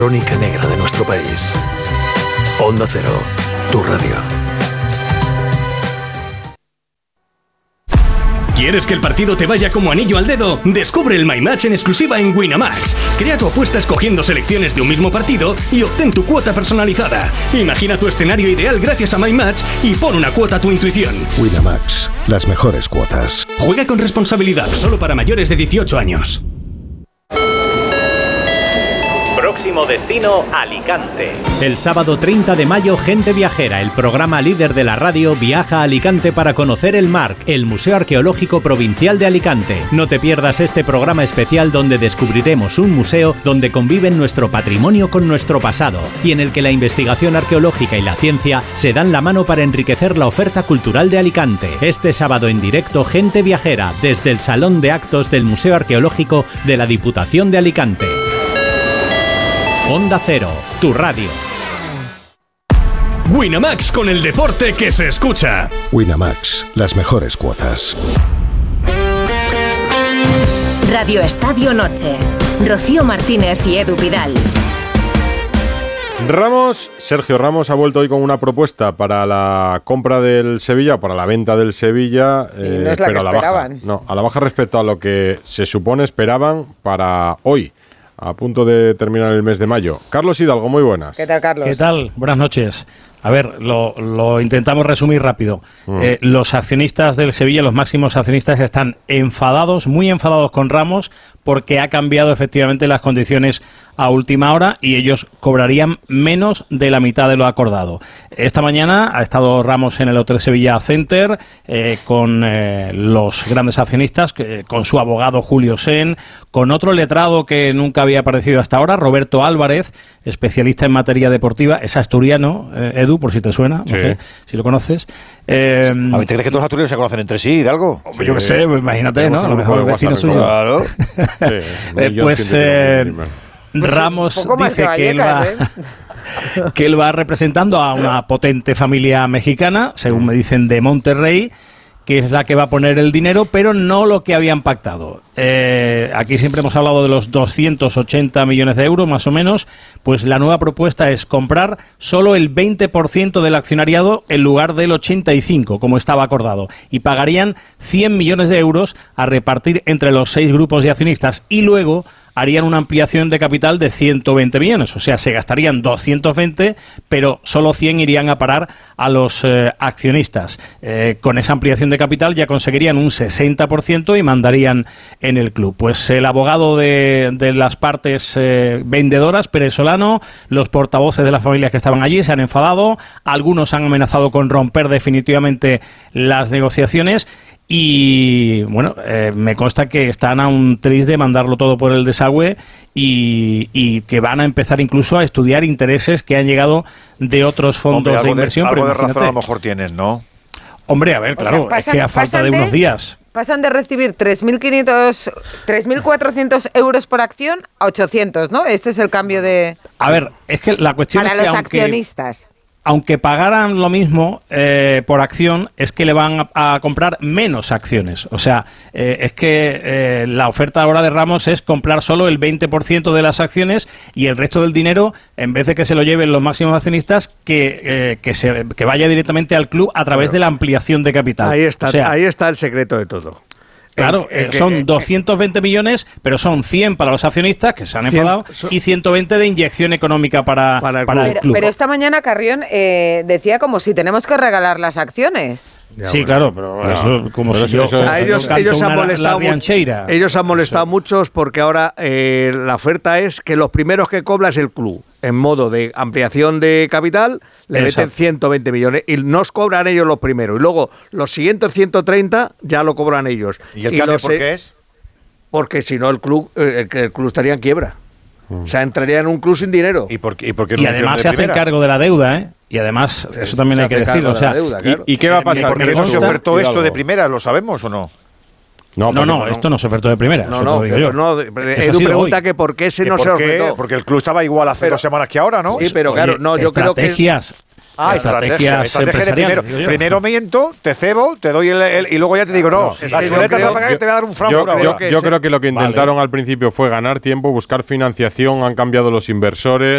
Crónica negra de nuestro país. Onda Cero, tu radio. ¿Quieres que el partido te vaya como anillo al dedo? Descubre el My Match en exclusiva en Winamax. Crea tu apuesta escogiendo selecciones de un mismo partido y obtén tu cuota personalizada. Imagina tu escenario ideal gracias a My Match y pon una cuota a tu intuición. Winamax, las mejores cuotas. Juega con responsabilidad, solo para mayores de 18 años. Próximo destino, Alicante. El sábado 30 de mayo, Gente Viajera, el programa líder de la radio, viaja a Alicante para conocer el MARC, el Museo Arqueológico Provincial de Alicante. No te pierdas este programa especial donde descubriremos un museo donde conviven nuestro patrimonio con nuestro pasado y en el que la investigación arqueológica y la ciencia se dan la mano para enriquecer la oferta cultural de Alicante. Este sábado en directo, Gente Viajera, desde el Salón de Actos del Museo Arqueológico de la Diputación de Alicante. Onda Cero, tu radio. Winamax, con el deporte que se escucha. Winamax, las mejores cuotas. Radio Estadio Noche. Rocío Martínez y Edu Pidal. Sergio Ramos ha vuelto hoy con una propuesta para la compra del Sevilla, para la venta del Sevilla, y no es la pero que a la esperaban. baja. No, a la baja respecto a lo que se supone esperaban para hoy, a punto de terminar el mes de mayo. Carlos Hidalgo, muy buenas. ¿Qué tal, Carlos? ¿Qué tal? Buenas noches. A ver, lo intentamos resumir rápido. Los accionistas del Sevilla, los máximos accionistas, están enfadados, muy enfadados con Ramos, porque ha cambiado efectivamente las condiciones a última hora y ellos cobrarían menos de la mitad de lo acordado. Esta mañana ha estado Ramos en el Hotel Sevilla Center con los grandes accionistas, con su abogado Julio Sen, con otro letrado que nunca había aparecido hasta ahora, Roberto Álvarez, especialista en materia deportiva, es asturiano, Edu, por si te suena, no sé si lo conoces. ¿A mí te crees que todos los asturianos se conocen entre sí, Hidalgo? Sí. Yo qué sé, pues imagínate, ¿no? A lo mejor el vecino suyo. Claro. Ramos dice que él va representando a una potente familia mexicana, según me dicen, de Monterrey, que es la que va a poner el dinero, pero no lo que habían pactado. Aquí siempre hemos hablado de los 280 millones de euros, más o menos. Pues la nueva propuesta es comprar solo el 20% del accionariado en lugar del 85%, como estaba acordado. Y pagarían 100 millones de euros a repartir entre los 6 grupos de accionistas. Y luego harían una ampliación de capital de 120 millones. O sea, se gastarían 220, pero solo 100 irían a parar a los accionistas. Con esa ampliación de capital ya conseguirían un 60% y mandarían en el club. Pues el abogado de las partes vendedoras, Pérez Solano, los portavoces de las familias que estaban allí se han enfadado, algunos han amenazado con romper definitivamente las negociaciones. Y bueno, me consta que están a un tris de mandarlo todo por el desagüe y que van a empezar incluso a estudiar intereses que han llegado de otros fondos de inversión. Algo de razón a lo mejor tienen, ¿no? Hombre, a ver, claro, es que a falta de unos días. Pasan de recibir 3.400 euros por acción a 800, ¿no? Este es el cambio de... A ver, es que la cuestión para es que los accionistas. Aunque pagaran lo mismo por acción, es que le van a comprar menos acciones. O sea, es que la oferta ahora de Ramos es comprar solo el 20% de las acciones y el resto del dinero, en vez de que se lo lleven los máximos accionistas, que vaya directamente al club a través de la ampliación de capital. Ahí está, o sea, ahí está el secreto de todo. Claro, son 220 millones, pero son 100 para los accionistas, que se han enfadado, y 120 de inyección económica para el club. Pero esta mañana Carrión decía como si tenemos que regalar las acciones. Sí, claro, pero eso como si yo... Ellos han molestado muchos porque ahora la oferta es que los primeros que cobra es el club, en modo de ampliación de capital, le meten 120 millones y nos cobran ellos los primeros. Y luego los siguientes 130 ya lo cobran ellos. ¿Y el cambio por qué es? Porque si no el club estaría en quiebra. O sea, entraría en un club sin dinero. ¿Y además se hacen cargo de la deuda, ¿eh? Y además, eso también hay que decirlo. O sea, claro. ¿Y qué va a pasar? ¿Por qué no se ofertó esto de primera? ¿Lo sabemos o no? No, esto no se ofertó de primera. Edu pregunta que por qué ese no se ofertó. Porque el club estaba igual hace 2 semanas que ahora, ¿no? Sí, pero claro, yo creo que... Estrategia de primero miento, te cebo, te doy y luego ya te digo, la chuleta te va a pagar y te voy a dar un franco. Yo creo que lo que intentaron al principio fue ganar tiempo, buscar financiación, han cambiado los inversores.